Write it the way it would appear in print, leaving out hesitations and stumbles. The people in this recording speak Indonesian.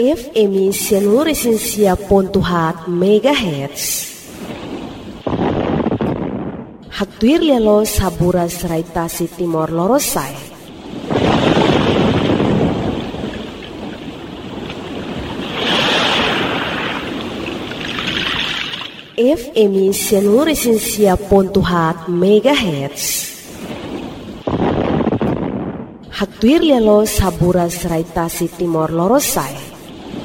FM Seluruh Pontuhat MHz. Haktuir lelo sabura serai tasi Timor Lorosai. FM Seluruh Pontuhat MHz. Haktuir lelo sabura serai tasi Timor Lorosai.